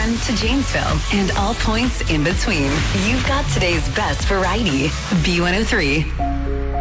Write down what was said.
Run to Janesville and all points in between. You've got today's best variety. B103.